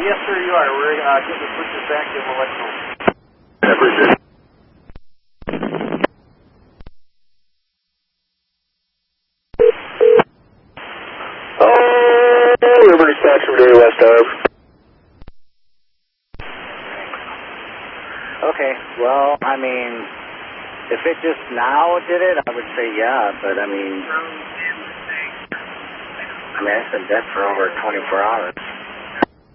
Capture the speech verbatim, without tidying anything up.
yes, sir, you are. We're uh, getting the switches back and we'll let you know. I appreciate it. Oh, Liberty Dispatch from Dairy West Arm. Okay, well, I mean, if it just now did it, I would say yeah, but I mean, I mean, it's been dead for over twenty-four hours.